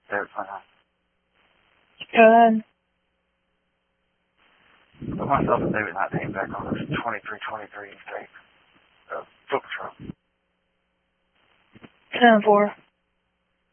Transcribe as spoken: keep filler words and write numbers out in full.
David Clinton. Go ahead. Put myself and David nineteen back on this twenty-three twenty-three state uh, foot patrol. ten four.